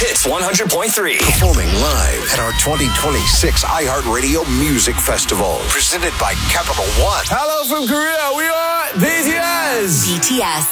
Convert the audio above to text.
Hits 100.3. Performing live at our 2026 iHeartRadio Music Festival. Presented by Capital One. Hello from Korea. We are BTS. BTS.